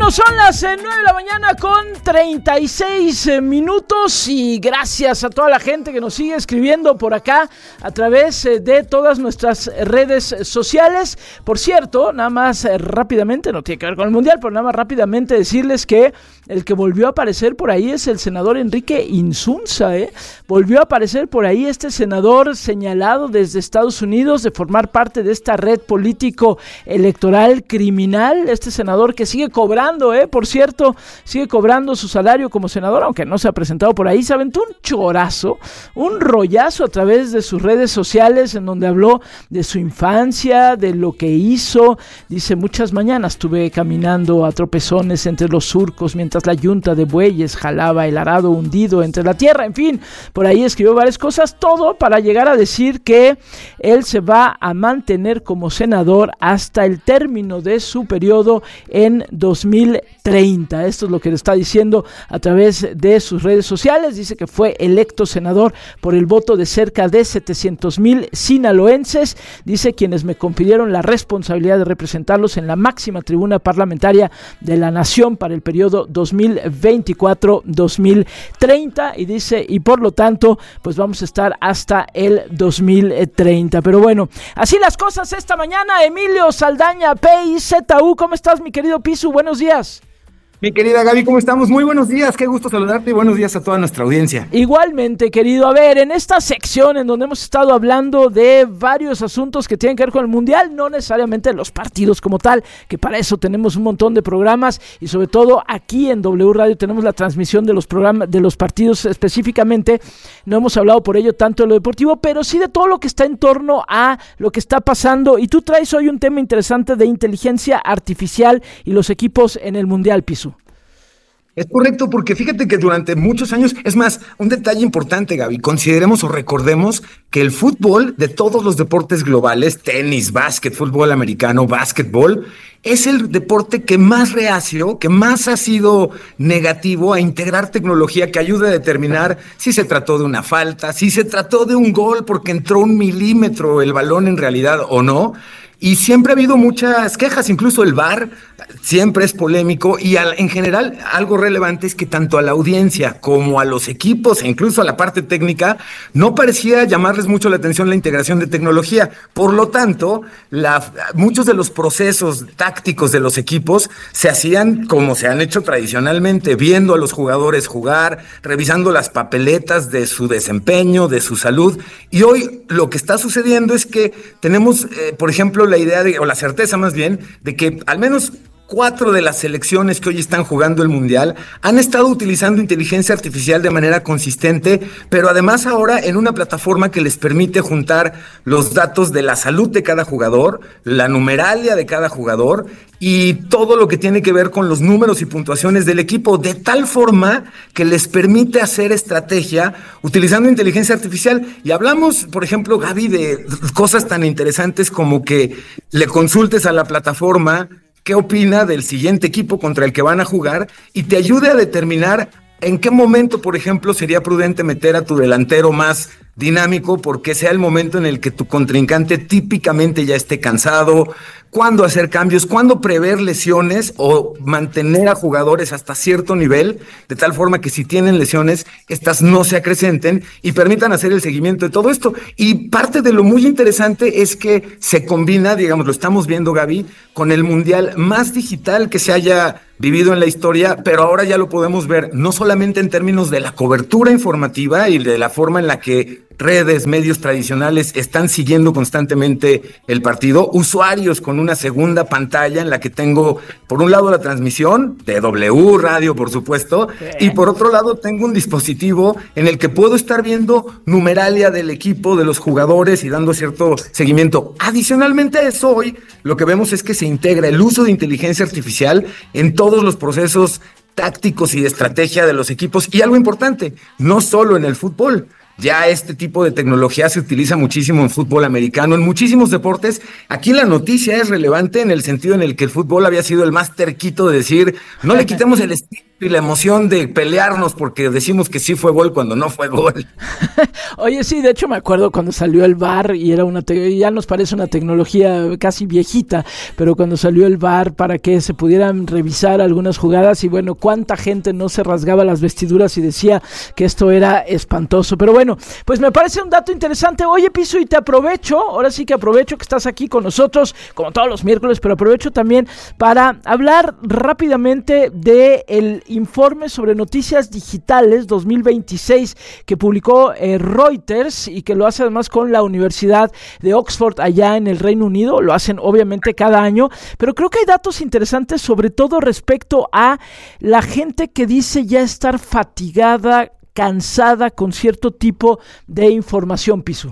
Bueno, son las 9 de la mañana con 36 minutos y gracias a toda la gente que nos sigue escribiendo por acá a través de todas nuestras redes sociales. Por cierto, nada más rápidamente, no tiene que ver con el Mundial, pero nada más rápidamente decirles que el que volvió a aparecer por ahí es el senador Enrique Insunza, Volvió a aparecer por ahí este senador señalado desde Estados Unidos de formar parte de esta red político-electoral criminal. Este senador que sigue cobrando, por cierto, sigue cobrando su salario como senador, aunque no se ha presentado por ahí. Se aventó un chorazo, un rollazo a través de sus redes sociales en donde habló de su infancia, de lo que hizo. Dice, muchas mañanas estuve caminando a tropezones entre los surcos mientras la yunta de bueyes jalaba el arado hundido entre la tierra. En fin, por ahí escribió varias cosas, todo para llegar a decir que él se va a mantener como senador hasta el término de su periodo en 2030. Esto es lo que le está diciendo a través de sus redes sociales. Dice que fue electo senador por el voto de cerca de 700,000 sinaloenses. Dice, quienes me confirieron la responsabilidad de representarlos en la máxima tribuna parlamentaria de la nación para el periodo 2024-2030. Y dice, y por lo tanto, pues vamos a estar hasta el 2030. Pero bueno, así las cosas esta mañana. Emilio Saldaña, PIZU, ¿cómo estás, mi querido Pisu? Buenos días. Mi querida Gaby, ¿cómo estamos? Muy buenos días, qué gusto saludarte y buenos días a toda nuestra audiencia. Igualmente, querido. A ver, en esta sección en donde hemos estado hablando de varios asuntos que tienen que ver con el Mundial, no necesariamente los partidos como tal, que para eso tenemos un montón de programas y sobre todo aquí en W Radio tenemos la transmisión de los programas, de los partidos específicamente. No hemos hablado por ello tanto de lo deportivo, pero sí de todo lo que está en torno a lo que está pasando. Y tú traes hoy un tema interesante de inteligencia artificial y los equipos en el Mundial, Pisu. Es correcto, porque fíjate que durante muchos años, es más, un detalle importante, Gaby, consideremos o recordemos que el fútbol de todos los deportes globales, tenis, básquet, fútbol americano, básquetbol, es el deporte que más reacio, que más ha sido negativo a integrar tecnología que ayude a determinar si se trató de una falta, si se trató de un gol porque entró 1 milímetro el balón en realidad o no. Y siempre ha habido muchas quejas, incluso el VAR siempre es polémico y en general algo relevante es que tanto a la audiencia como a los equipos e incluso a la parte técnica no parecía llamarles mucho la atención la integración de tecnología. Por lo tanto, muchos de los procesos tácticos de los equipos se hacían como se han hecho tradicionalmente, viendo a los jugadores jugar, revisando las papeletas de su desempeño, de su salud. Y hoy lo que está sucediendo es que tenemos, por ejemplo, la idea o la certeza más bien, de que al menos 4 de las selecciones que hoy están jugando el Mundial han estado utilizando inteligencia artificial de manera consistente, pero además ahora en una plataforma que les permite juntar los datos de la salud de cada jugador, la numeralia de cada jugador y todo lo que tiene que ver con los números y puntuaciones del equipo, de tal forma que les permite hacer estrategia utilizando inteligencia artificial. Y hablamos, por ejemplo, Gaby, de cosas tan interesantes como que le consultes a la plataforma qué opina del siguiente equipo contra el que van a jugar y te ayude a determinar en qué momento, por ejemplo, sería prudente meter a tu delantero más dinámico porque sea el momento en el que tu contrincante típicamente ya esté cansado, cuándo hacer cambios, cuándo prever lesiones o mantener a jugadores hasta cierto nivel, de tal forma que si tienen lesiones, estas no se acrecenten y permitan hacer el seguimiento de todo esto. Y parte de lo muy interesante es que se combina, digamos, lo estamos viendo, Gaby, con el Mundial más digital que se haya vivido en la historia, pero ahora ya lo podemos ver no solamente en términos de la cobertura informativa y de la forma en la que redes, medios tradicionales están siguiendo constantemente el partido, usuarios con una segunda pantalla en la que tengo, por un lado, la transmisión de W Radio, por supuesto, y por otro lado tengo un dispositivo en el que puedo estar viendo numeralia del equipo, de los jugadores y dando cierto seguimiento. Adicionalmente a eso, hoy lo que vemos es que se integra el uso de inteligencia artificial en todos los procesos tácticos y de estrategia de los equipos, y algo importante, no solo en el fútbol. Ya este tipo de tecnología se utiliza muchísimo en fútbol americano, en muchísimos deportes. Aquí la noticia es relevante en el sentido en el que el fútbol había sido el más terquito de decir, no le quitemos el estilo y la emoción de pelearnos porque decimos que sí fue gol cuando no fue gol. Oye, sí, de hecho me acuerdo cuando salió el VAR y era ya nos parece una tecnología casi viejita, pero cuando salió el VAR para que se pudieran revisar algunas jugadas y bueno, cuánta gente no se rasgaba las vestiduras y decía que esto era espantoso. Pero bueno, pues me parece un dato interesante. Oye, Pisu, y te aprovecho, ahora sí que aprovecho que estás aquí con nosotros, como todos los miércoles, pero aprovecho también para hablar rápidamente de el informe sobre noticias digitales 2026 que publicó Reuters y que lo hace además con la Universidad de Oxford allá en el Reino Unido. Lo hacen obviamente cada año, pero creo que hay datos interesantes sobre todo respecto a la gente que dice ya estar fatigada, cansada con cierto tipo de información, Pisu.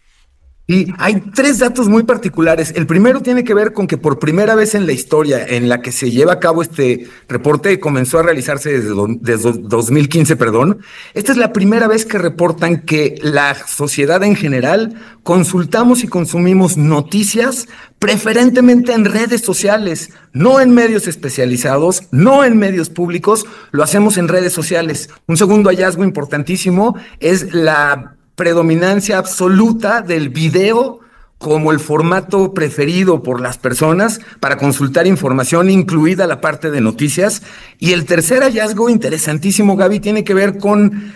Y hay 3 datos muy particulares. El primero tiene que ver con que por primera vez en la historia en la que se lleva a cabo este reporte, comenzó a realizarse desde 2015, esta es la primera vez que reportan que la sociedad en general consultamos y consumimos noticias preferentemente en redes sociales, no en medios especializados, no en medios públicos, lo hacemos en redes sociales. Un segundo hallazgo importantísimo es la predominancia absoluta del video como el formato preferido por las personas para consultar información, incluida la parte de noticias. Y el tercer hallazgo interesantísimo, Gaby, tiene que ver con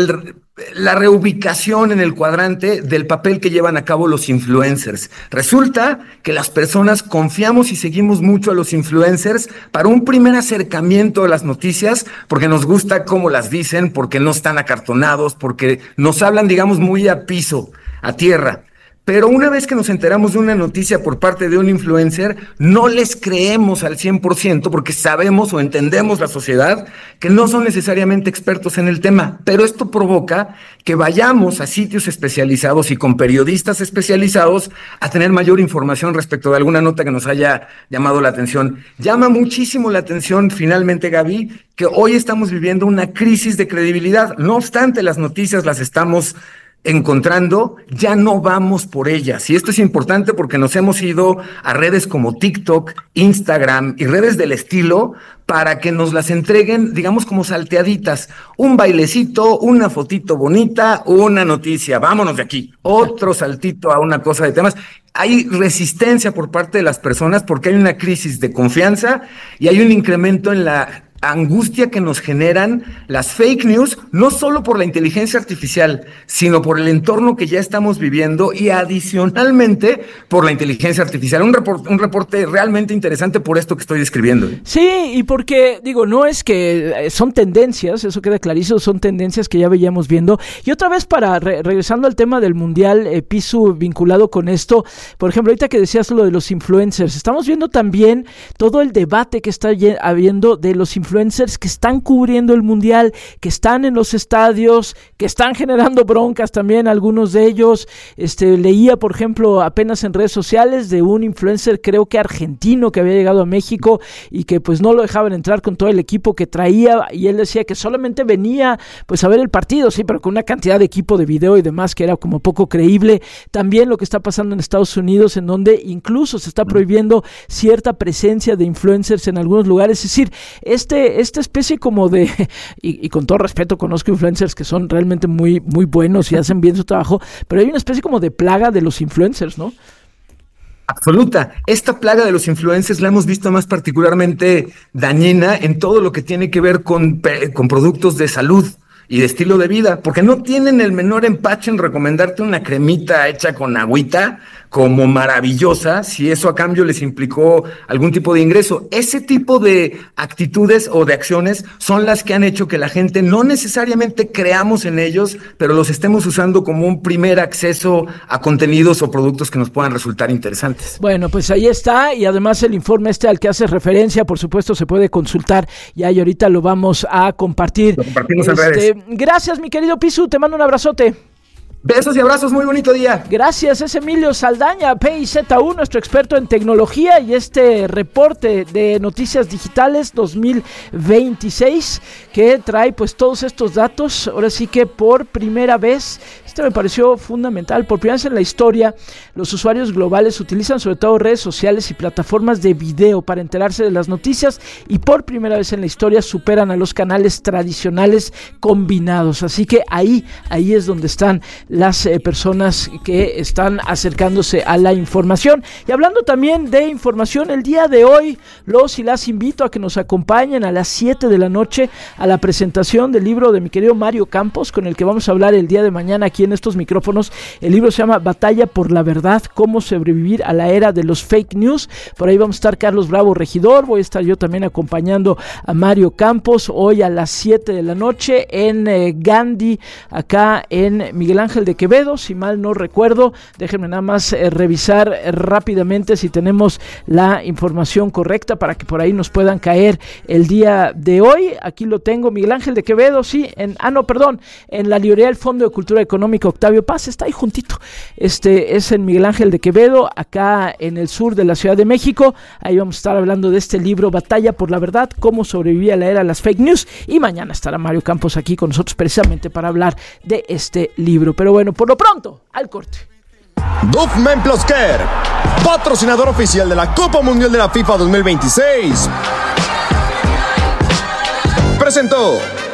la reubicación en el cuadrante del papel que llevan a cabo los influencers. Resulta que las personas confiamos y seguimos mucho a los influencers para un primer acercamiento a las noticias, porque nos gusta cómo las dicen, porque no están acartonados, porque nos hablan, digamos, muy a piso, a tierra. Pero una vez que nos enteramos de una noticia por parte de un influencer, no les creemos al 100% porque sabemos o entendemos la sociedad que no son necesariamente expertos en el tema. Pero esto provoca que vayamos a sitios especializados y con periodistas especializados a tener mayor información respecto de alguna nota que nos haya llamado la atención. Llama muchísimo la atención, finalmente, Gaby, que hoy estamos viviendo una crisis de credibilidad. No obstante, las noticias las estamos encontrando, ya no vamos por ellas. Y esto es importante porque nos hemos ido a redes como TikTok, Instagram y redes del estilo para que nos las entreguen, digamos, como salteaditas. Un bailecito, una fotito bonita, una noticia, vámonos de aquí. Otro saltito a una cosa de temas. Hay resistencia por parte de las personas porque hay una crisis de confianza y hay un incremento en la angustia que nos generan las fake news, no solo por la inteligencia artificial, sino por el entorno que ya estamos viviendo y adicionalmente por la inteligencia artificial. Un reporte realmente interesante por esto que estoy describiendo. Sí, y porque, digo, no es que son tendencias, eso queda clarísimo, son tendencias que ya veíamos viendo. Y otra vez regresando al tema del Mundial, Pisu, vinculado con esto, por ejemplo, ahorita que decías lo de los influencers, estamos viendo también todo el debate que está habiendo de los influencers que están cubriendo el Mundial, que están en los estadios, que están generando broncas también algunos de ellos. Leía, por ejemplo, apenas en redes sociales de un influencer, creo que argentino, que había llegado a México y que pues no lo dejaban entrar con todo el equipo que traía, y él decía que solamente venía pues a ver el partido, sí, pero con una cantidad de equipo de video y demás que era como poco creíble. También lo que está pasando en Estados Unidos, en donde incluso se está prohibiendo cierta presencia de influencers en algunos lugares. Es decir, esta especie como de, y con todo respeto, conozco influencers que son realmente muy, muy buenos y hacen bien su trabajo, pero hay una especie como de plaga de los influencers, ¿no? Absoluta. Esta plaga de los influencers la hemos visto más particularmente dañina en todo lo que tiene que ver con productos de salud y de estilo de vida, porque no tienen el menor empache en recomendarte una cremita hecha con agüita como maravillosa, si eso a cambio les implicó algún tipo de ingreso. Ese tipo de actitudes o de acciones son las que han hecho que la gente no necesariamente creamos en ellos, pero los estemos usando como un primer acceso a contenidos o productos que nos puedan resultar interesantes. Bueno, pues ahí está, y además el informe al que haces referencia, por supuesto, se puede consultar ya, y ahorita lo vamos a compartir. Lo compartimos en redes. Gracias, mi querido Pisu, te mando un abrazote. Besos y abrazos, muy bonito día. Gracias, es Emilio Saldaña, PIZ1, nuestro experto en tecnología, y este reporte de Noticias Digitales 2026 que trae pues todos estos datos. Ahora sí que por primera vez, esto me pareció fundamental, por primera vez en la historia, los usuarios globales utilizan sobre todo redes sociales y plataformas de video para enterarse de las noticias, y por primera vez en la historia superan a los canales tradicionales combinados. Así que ahí es donde están las personas que están acercándose a la información. Y hablando también de información, el día de hoy los y las invito a que nos acompañen a las 7 de la noche a la presentación del libro de mi querido Mario Campos, con el que vamos a hablar el día de mañana aquí en estos micrófonos. El libro se llama Batalla por la Verdad, cómo sobrevivir a la era de los fake news. Por ahí vamos a estar Carlos Bravo Regidor, voy a estar yo también acompañando a Mario Campos hoy a las 7 de la noche en Gandhi, acá en Miguel Ángel de Quevedo, si mal no recuerdo. Déjenme nada más revisar rápidamente si tenemos la información correcta para que por ahí nos puedan caer el día de hoy. Aquí lo tengo, Miguel Ángel de Quevedo, sí, en la librería del Fondo de Cultura Económica Octavio Paz, está ahí juntito. Es en Miguel Ángel de Quevedo, acá en el sur de la Ciudad de México. Ahí vamos a estar hablando de este libro, Batalla por la Verdad, cómo sobrevivir a la era de las fake news, y mañana estará Mario Campos aquí con nosotros precisamente para hablar de este libro. Pero bueno, por lo pronto, al corte. Duffman Plus Care, patrocinador oficial de la Copa Mundial de la FIFA 2026, presentó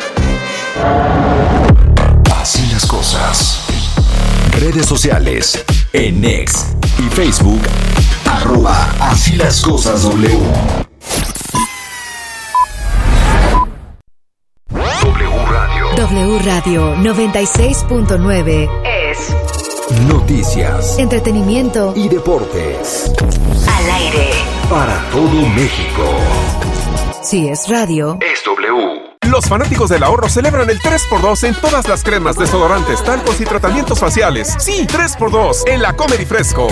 Así las cosas. Redes sociales en X y Facebook @Así las cosas W. W Radio 96.9 es noticias, entretenimiento y deportes. Al aire Para todo México. Si es radio, Es W. Los fanáticos del ahorro celebran el 3x2 en todas las cremas, desodorantes, talcos y tratamientos faciales. Sí, 3x2 en la Comedy Fresco.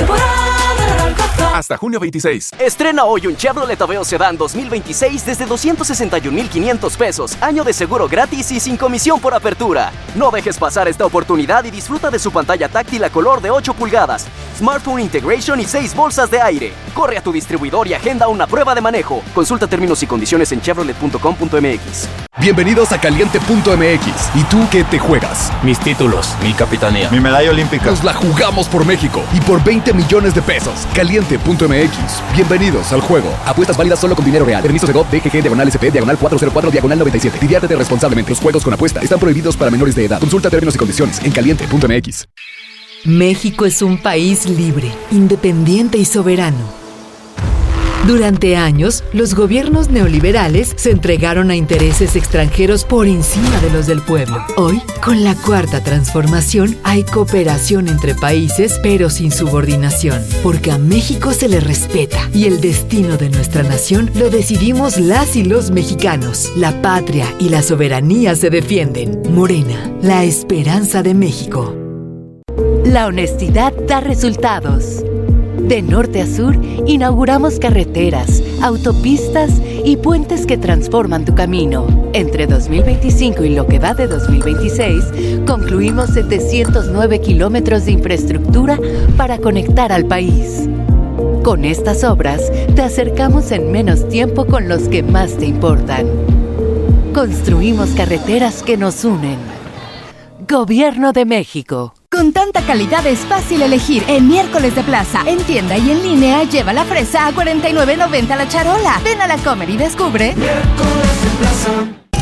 Hasta junio 26. Estrena hoy un Chevrolet Aveo Sedán 2026 desde 261,500 pesos. Año de seguro gratis y sin comisión por apertura. No dejes pasar esta oportunidad y disfruta de su pantalla táctil a color de 8 pulgadas, Smartphone Integration y 6 bolsas de aire. Corre a tu distribuidor y agenda una prueba de manejo. Consulta términos y condiciones en chevrolet.com.mx. Bienvenidos a Caliente.mx. ¿Y tú qué te juegas? Mis títulos, mi capitanía, mi medalla olímpica. Nos la jugamos por México y por 20 millones de pesos. Caliente.mx. Bienvenidos al juego. Apuestas válidas solo con dinero real. Permiso de GOV, DGG, /SP, /404, /97. Diviértete responsablemente. Los juegos con apuesta están prohibidos para menores de edad. Consulta términos y condiciones en Caliente.mx. México es un país libre, independiente y soberano. Durante años, los gobiernos neoliberales se entregaron a intereses extranjeros por encima de los del pueblo. Hoy, con la Cuarta Transformación, hay cooperación entre países, pero sin subordinación, porque a México se le respeta y el destino de nuestra nación lo decidimos las y los mexicanos. La patria y la soberanía se defienden. Morena, la esperanza de México. La honestidad da resultados. De norte a sur, inauguramos carreteras, autopistas y puentes que transforman tu camino. Entre 2025 y lo que va de 2026, concluimos 709 kilómetros de infraestructura para conectar al país. Con estas obras, te acercamos en menos tiempo con los que más te importan. Construimos carreteras que nos unen. Gobierno de México. Con tanta calidad es fácil elegir en Miércoles de Plaza. En tienda y en línea, lleva la fresa a $49.90 la charola. Ven a la Comer y descubre. Miércoles de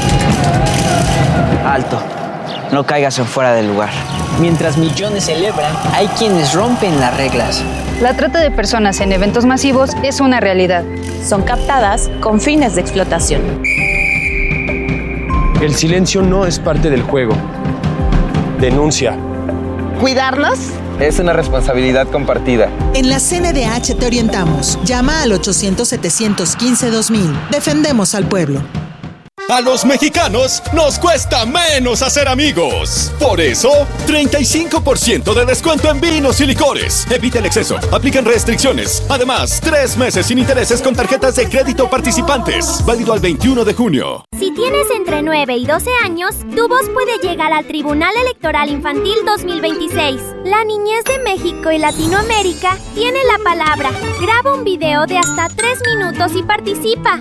Plaza. Alto, no caigas en fuera del lugar. Mientras millones celebran, hay quienes rompen las reglas. La trata de personas en eventos masivos es una realidad. Son captadas con fines de explotación. El silencio no es parte del juego. Denuncia. ¿Cuidarnos? Es una responsabilidad compartida. En la CNDH te orientamos. Llama al 800-715-2000. Defendemos al pueblo. A los mexicanos nos cuesta menos hacer amigos. Por eso, 35% de descuento en vinos y licores. Evita el exceso. Aplican restricciones. Además, 3 meses sin intereses con tarjetas de crédito participantes. Válido al 21 de junio. Si tienes tienes entre 9 y 12 años, tu voz puede llegar al Tribunal Electoral Infantil 2026. La niñez de México y Latinoamérica tiene la palabra. Graba un video de hasta 3 minutos y participa.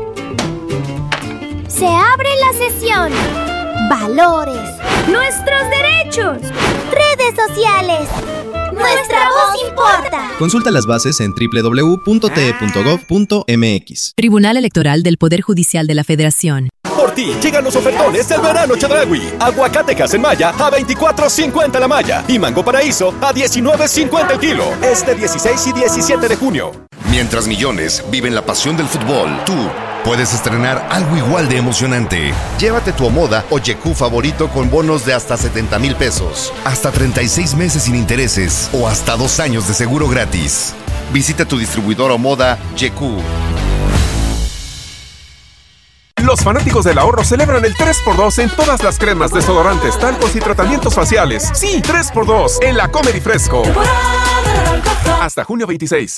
Se abre la sesión. Valores. Nuestros derechos. Redes sociales. Nuestra voz importa. Consulta las bases en www.te.gov.mx. Tribunal Electoral del Poder Judicial de la Federación. Por ti llegan los ofertones del verano Chedraui. Aguacate Maya a $24.50 la malla y mango paraíso a $19.50 el kilo. Este 16 y 17 de junio. Mientras millones viven la pasión del fútbol, tú puedes estrenar algo igual de emocionante. Llévate tu Omoda o YQ favorito con bonos de hasta 70,000 pesos, hasta 36 meses sin intereses o hasta 2 años de seguro gratis. Visita tu distribuidor Omoda YQ. Los fanáticos del ahorro celebran el 3x2 en todas las cremas, desodorantes, talcos y tratamientos faciales. Sí, 3x2 en la Comer y Fresco. Hasta junio 26.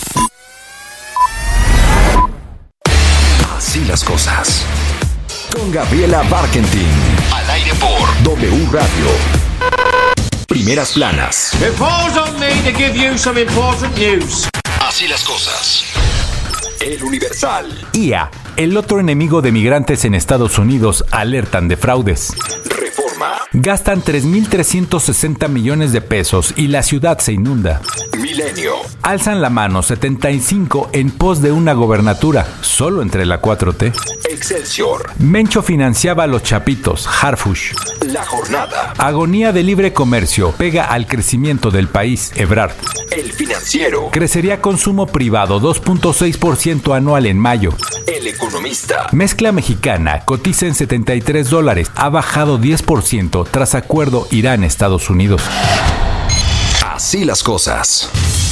Así las cosas. Con Gabriela Barkentin. Al aire por W Radio. Primeras planas. It falls on me to give you some important news. Así las cosas. El Universal. IA, el otro enemigo de migrantes en Estados Unidos, alertan de fraudes. Reforma. Gastan 3.360 millones de pesos y la ciudad se inunda. Milenio. Alzan la mano 75 en pos de una gobernatura, solo entre la 4T. Excelsior. Mencho financiaba a los chapitos, Harfush. La Jornada. Agonía de libre comercio pega al crecimiento del país, Ebrard. El Financiero. Crecería consumo privado 2.6% anual en mayo. El Economista. Mezcla mexicana cotiza en $73, ha bajado 10% tras acuerdo Irán-Estados Unidos. Así las cosas.